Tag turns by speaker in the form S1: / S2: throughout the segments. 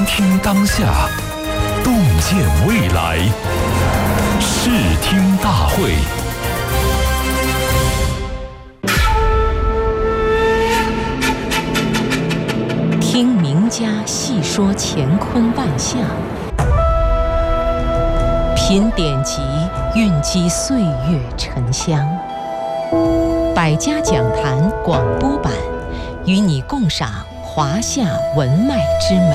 S1: 听当下，洞见未来。视听大会。
S2: 听名家细说乾坤万象，品典籍蕴积岁月沉香。百家讲坛广播版，与你共赏华夏文脉之美。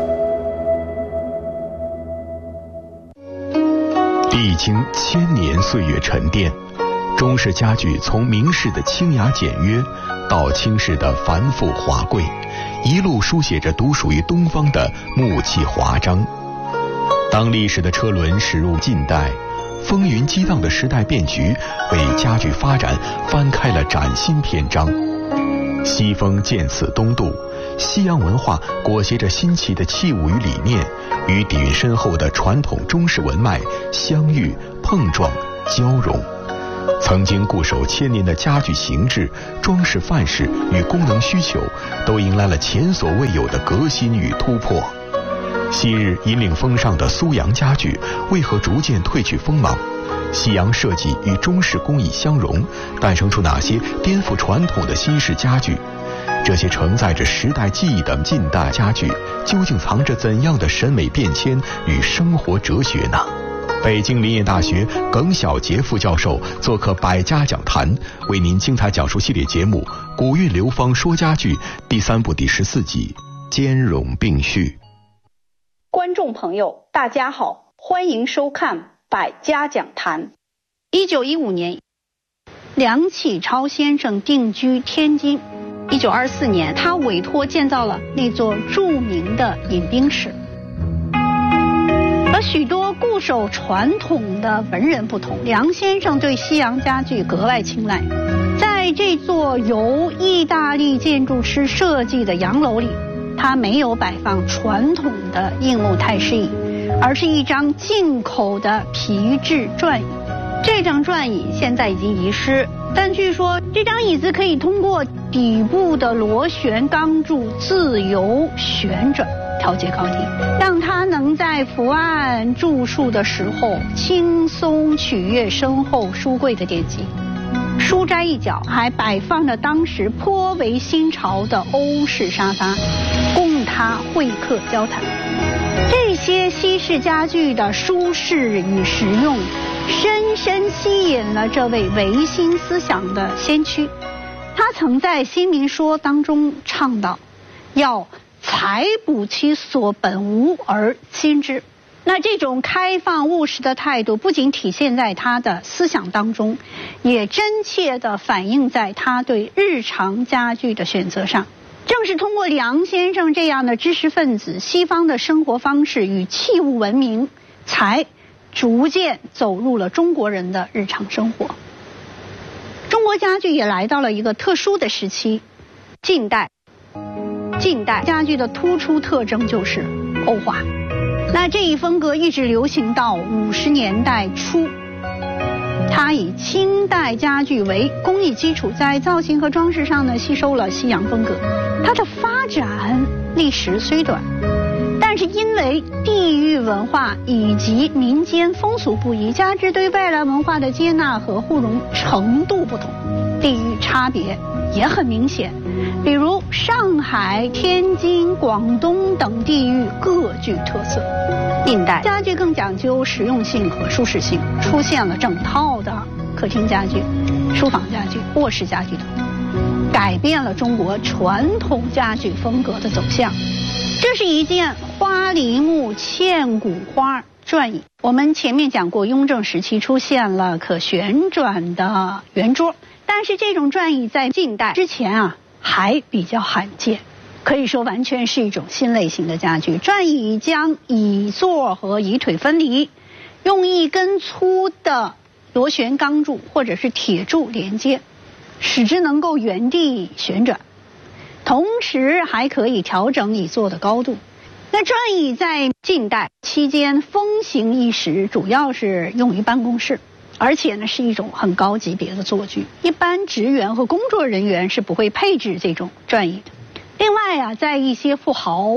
S3: 历经1000年岁月沉淀，中式家具从明式的清雅简约到清式的繁复华贵，一路书写着独属于东方的木气华章。当历史的车轮驶入近代，风云激荡的时代变局为家具发展翻开了崭新篇章。西风渐次东渡，西洋文化裹挟着新奇的器物与理念，与底蕴深厚的传统中式文脉相遇碰撞交融。曾经固守1000年的家具形制、装饰范式与功能需求，都迎来了前所未有的革新与突破。昔日引领风尚的苏洋家具，为何逐渐褪去锋芒？西洋设计与中式工艺相融，诞生出哪些颠覆传统的新式家具？这些承载着时代记忆的近代家具，究竟藏着怎样的审美变迁与生活哲学呢？北京林业大学耿晓杰副教授做客百家讲坛，为您精彩讲述系列节目《古韵流芳说家具》第3部第14集，兼容并蓄。
S4: 观众朋友大家好，欢迎收看百家讲坛。1915年，梁启超先生定居天津。1924年，他委托建造了那座著名的饮冰室。和许多固守传统的文人不同，梁先生对西洋家具格外青睐。在这座由意大利建筑师设计的洋楼里，他没有摆放传统的硬木太师椅，而是一张进口的皮质转椅。这张转椅现在已经遗失，但据说这张椅子可以通过底部的螺旋钢柱自由旋转，调节高低，让它能在伏案著述的时候轻松取悦身后书柜的典籍。书斋一角还摆放着当时颇为新潮的欧式沙发，供他会客交谈。这些西式家具的舒适与实用，深深吸引了这位维新思想的先驱。他曾在《新民说》当中倡导，要采补其所本无而亲之。那这种开放务实的态度，不仅体现在他的思想当中，也真切地反映在他对日常家具的选择上。正是通过梁先生这样的知识分子，西方的生活方式与器物文明才逐渐走入了中国人的日常生活。中国家具也来到了一个特殊的时期，近代家具的突出特征就是欧化。那这一风格一直流行到50年代初，它以清代家具为工艺基础，在造型和装饰上呢吸收了西洋风格。它的发展历时虽短，但是因为地域文化以及民间风俗不一，家具对外来文化的接纳和互融程度不同，地域差别也很明显。比如上海、天津、广东等地域各具特色。近代家具更讲究实用性和舒适性，出现了整套的客厅家具、书房家具、卧室家具等，改变了中国传统家具风格的走向。这是一件花梨木嵌骨花转椅。我们前面讲过，雍正时期出现了可旋转的圆桌，但是这种转椅在近代之前还比较罕见，可以说完全是一种新类型的家具。转椅将椅座和椅腿分离，用一根粗的螺旋钢柱或者是铁柱连接，使之能够原地旋转，同时还可以调整椅座的高度。那转椅在近代期间风行一时，主要是用于办公室，而且呢是一种很高级别的座具，一般职员和工作人员是不会配置这种转椅的。另外在一些富豪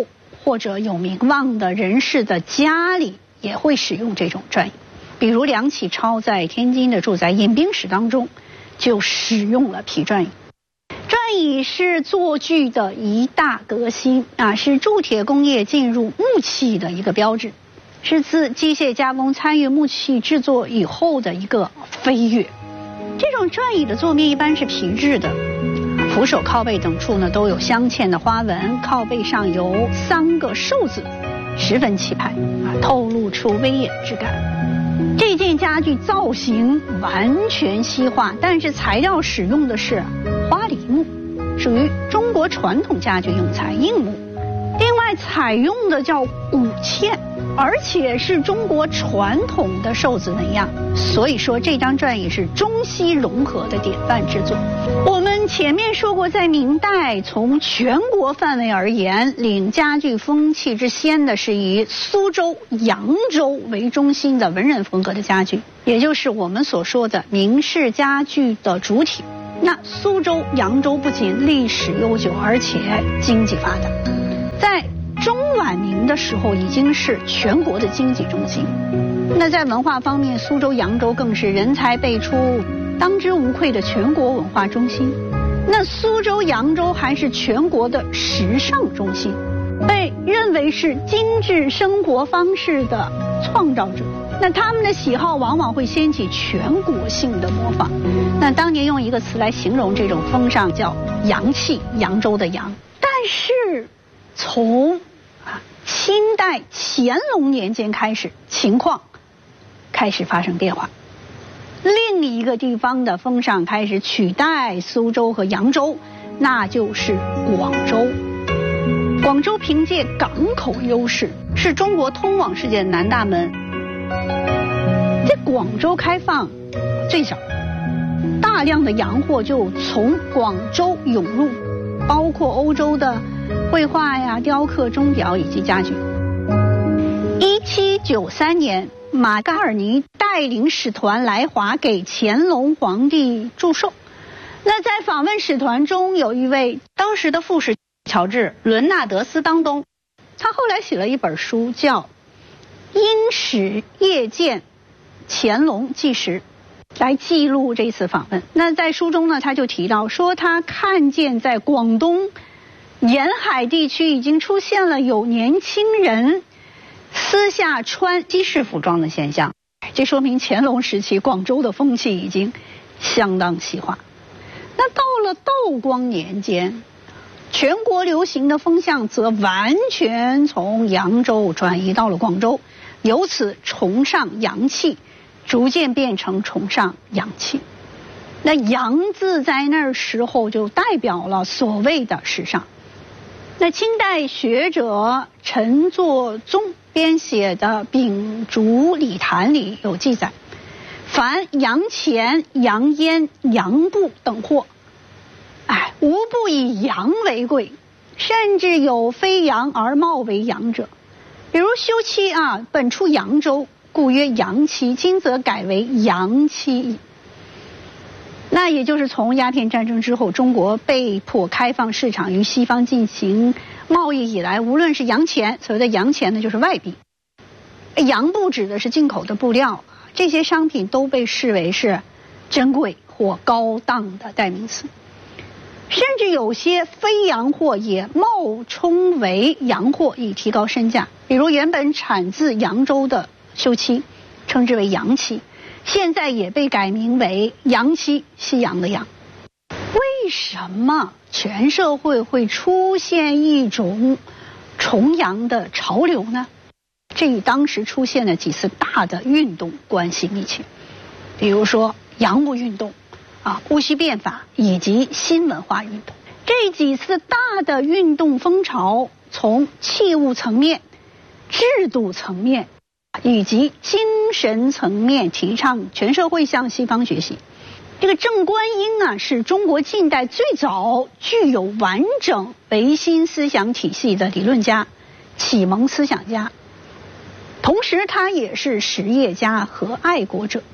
S4: 或者有名望的人士的家里也会使用这种转椅。比如梁启超在天津的住宅饮冰室当中就使用了皮转椅。转椅是做具的一大革新啊，是铸铁工业进入木器的一个标志，是自机械加工参与木器制作以后的一个飞跃。这种转椅的座面一般是皮质的，扶手、靠背等处呢都有镶嵌的花纹，靠背上有3个寿字，十分气派啊，透露出威严之感。这件家具造型完全西化，但是材料使用的是花梨木，属于中国传统家具用材硬木。另外采用的叫骨嵌，而且是中国传统的寿字纹样，所以说这张转椅是中西融合的典范之作。我们前面说过，在明代从全国范围而言，领家具风气之先的是以苏州、扬州为中心的文人风格的家具，也就是我们所说的明式家具的主体。那苏州、扬州不仅历史悠久，而且经济发达，在中晚明的时候已经是全国的经济中心。那在文化方面，苏州、扬州更是人才辈出、当之无愧的全国文化中心。那苏州、扬州还是全国的时尚中心，被认为是精致生活方式的创造者。那他们的喜好往往会掀起全国性的模仿。那当年用一个词来形容这种风尚叫洋气，扬州的扬。但是从清代乾隆年间开始，情况开始发生变化，另一个地方的风尚开始取代苏州和扬州，那就是广州。广州凭借港口优势，是中国通往世界的南大门。在广州开放最早，大量的洋货就从广州涌入，包括欧洲的绘画呀、雕刻、钟表以及家具。1793年，马嘎尔尼带领使团来华给乾隆皇帝祝寿。那在访问使团中，有一位当时的副使乔治·伦纳德斯当东，他后来写了一本书叫《因使夜见乾隆纪实》，来记录这次访问。那在书中呢，他就提到说，他看见在广东沿海地区已经出现了有年轻人私下穿西式服装的现象，这说明乾隆时期广州的风气已经相当西化。那到了道光年间，全国流行的风向则完全从扬州转移到了广州，由此崇尚洋气逐渐变成崇尚洋气。那洋字在那时候就代表了所谓的时尚。那清代学者陈作宗编写的《秉烛礼谈》里有记载，凡洋钱、洋烟、洋布等货，无不以洋为贵，甚至有非洋而貌为洋者。比如修漆本出扬州，故曰洋漆，今则改为洋漆矣。那也就是从鸦片战争之后，中国被迫开放市场，与西方进行贸易以来，无论是洋钱，所谓的洋钱呢就是外币，洋布指的是进口的布料，这些商品都被视为是珍贵或高档的代名词。甚至有些非洋货也冒充为洋货，以提高身价。比如原本产自扬州的修漆，称之为洋漆，现在也被改名为洋漆，西洋的洋。为什么全社会会出现一种崇洋的潮流呢？这与当时出现的几次大的运动关系密切，比如说洋务运动、戊戌变法以及新文化运动。这几次大的运动风潮从器物层面、制度层面以及精神层面提倡全社会向西方学习。这个郑观应是中国近代最早具有完整唯心思想体系的理论家、启蒙思想家，同时他也是实业家和爱国者。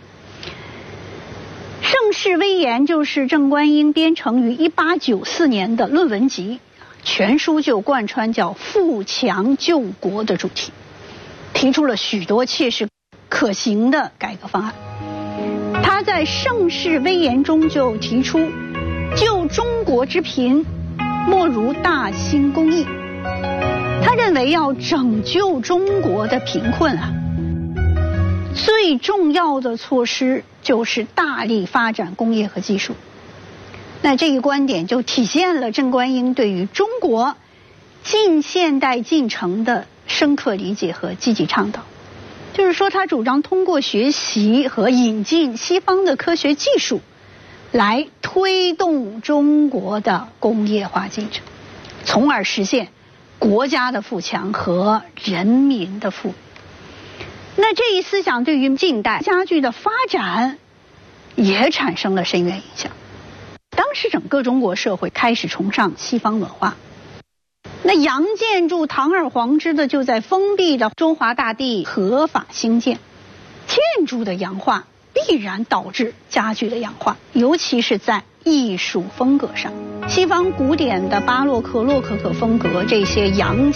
S4: 盛世威严就是郑观应编成于1894年的论文集， 全书就贯穿叫富强救国的主题，提出了许多切实可行的改革方案。他在盛世威严中就提出，救中国之贫，莫如大兴公益。他认为要拯救中国的贫困最重要的措施就是大力发展工业和技术。那这一观点就体现了郑观应对于中国近现代进程的深刻理解和积极倡导。就是说，他主张通过学习和引进西方的科学技术，来推动中国的工业化进程，从而实现国家的富强和人民的富裕。那这一思想对于近代家具的发展也产生了深远影响。当时整个中国社会开始崇尚西方文化，那杨建筑堂而皇之的就在封闭的中华大地合法兴建。建筑的洋化必然导致家具的洋化，尤其是在艺术风格上，西方古典的巴洛克、洛可可风格这些洋